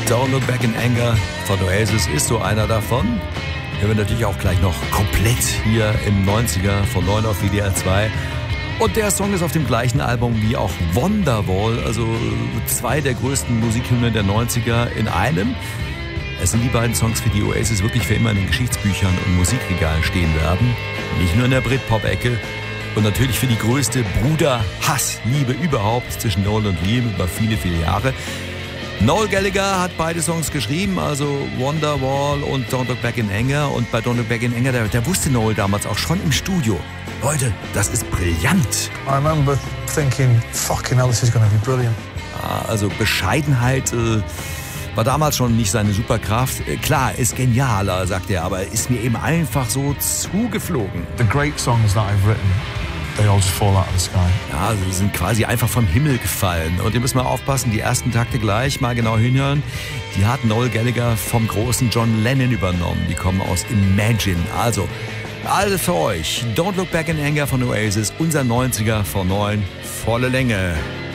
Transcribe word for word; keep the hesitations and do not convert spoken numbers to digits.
Don't Look Back in Anger von Oasis ist so einer davon. Hören wir natürlich auch gleich noch komplett hier im neunziger von neun auf W D R zwei. Und der Song ist auf dem gleichen Album wie auch Wonderwall, also zwei der größten Musikhymnen der neunziger in einem. Es sind die beiden Songs, für die Oasis wirklich für immer in den Geschichtsbüchern und Musikregalen stehen werden. Nicht nur in der Britpop-Ecke. Und natürlich für die größte Bruder-Hass-Liebe überhaupt zwischen Noel und Liam über viele, viele Jahre. Noel Gallagher hat beide Songs geschrieben, also Wonderwall und Don't Look Back in Anger. Und bei Don't Look Back in Anger, da, da wusste Noel damals auch schon im Studio: Leute, das ist brillant. I remember thinking, fucking hell, this is going to be brilliant. Ja, also Bescheidenheit äh, war damals schon nicht seine Superkraft. Äh, klar, ist genialer, sagt er, aber ist mir eben einfach so zugeflogen. The great songs that I've written, they all just fall out of the sky. Ja, sie sind quasi einfach vom Himmel gefallen. Und ihr müsst mal aufpassen, die ersten Takte gleich, mal genau hinhören. Die hat Noel Gallagher vom großen John Lennon übernommen. Die kommen aus Imagine. Also, alles für euch. Don't Look Back in Anger von Oasis, unser neunziger von neun, volle Länge.